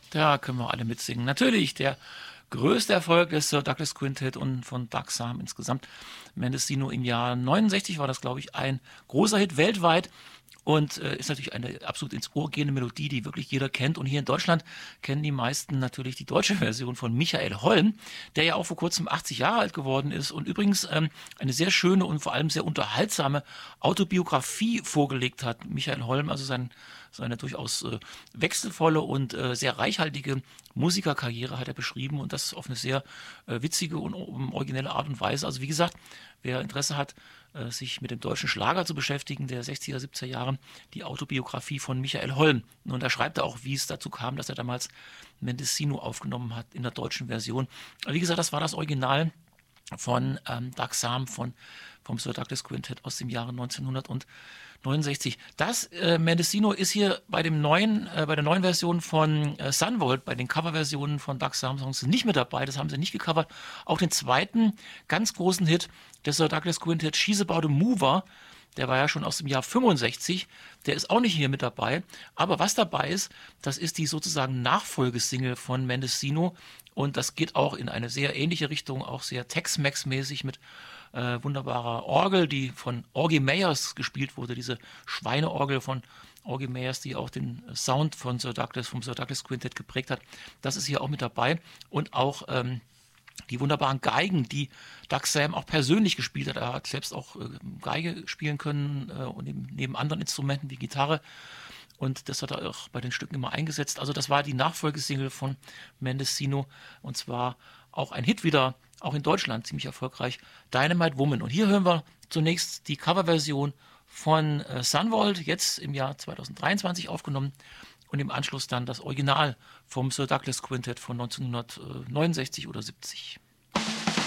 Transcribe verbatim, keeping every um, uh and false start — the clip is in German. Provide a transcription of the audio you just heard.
Da können wir alle mitsingen. Natürlich, der größte Erfolg des Sir Douglas Quintet und von Doug Sahm insgesamt. Mendocino im Jahr neunundsechzig war das, glaube ich, ein großer Hit weltweit. Und äh, ist natürlich eine absolut ins Ohr gehende Melodie, die wirklich jeder kennt. Und hier in Deutschland kennen die meisten natürlich die deutsche Version von Michael Holm, der ja auch vor kurzem achtzig Jahre alt geworden ist und übrigens ähm, eine sehr schöne und vor allem sehr unterhaltsame Autobiografie vorgelegt hat. Michael Holm, also sein, seine durchaus äh, wechselvolle und äh, sehr reichhaltige Musikerkarriere hat er beschrieben und das auf eine sehr äh, witzige und um, originelle Art und Weise. Also wie gesagt, wer Interesse hat, äh, sich mit dem deutschen Schlager zu beschäftigen, der sechziger, siebziger Jahre, die Autobiografie von Michael Holm. Und da schreibt er auch, wie es dazu kam, dass er damals Mendocino aufgenommen hat in der deutschen Version. Aber wie gesagt, das war das Original von ähm, Doug Sahm von, vom Sir Douglas Quintet aus dem Jahre neunzehnhundertneunundsechzig. Das äh, Mendocino ist hier bei dem neuen, äh, bei der neuen Version von äh, Sunvolt, bei den Coverversionen von Doug Sahm Songs nicht mit dabei, das haben sie nicht gecovert. Auch den zweiten ganz großen Hit des Sir Douglas Quintet, She's About a Mover, der war ja schon aus dem Jahr fünfundsechzig, der ist auch nicht hier mit dabei. Aber was dabei ist, das ist die sozusagen Nachfolgesingle von Mendocino und das geht auch in eine sehr ähnliche Richtung, auch sehr Tex-Mex-mäßig mit äh, wunderbarer Orgel, die von Augie Mayers gespielt wurde, diese Schweineorgel von Augie Mayers, die auch den Sound von Sir Douglas, vom Sir Douglas Quintet geprägt hat. Das ist hier auch mit dabei und auch ähm, die wunderbaren Geigen, die Doug Sahm auch persönlich gespielt hat. Er hat selbst auch äh, Geige spielen können äh, und neben, neben anderen Instrumenten wie Gitarre. Und das hat er auch bei den Stücken immer eingesetzt. Also das war die Nachfolgesingle von Mendocino und zwar auch ein Hit wieder, auch in Deutschland ziemlich erfolgreich, Dynamite Woman. Und hier hören wir zunächst die Coverversion von äh, Sunvolt, jetzt im Jahr zweitausenddreiundzwanzig aufgenommen und im Anschluss dann das Original vom Sir Douglas Quintet von neunzehnhundertneunundsechzig oder siebzig.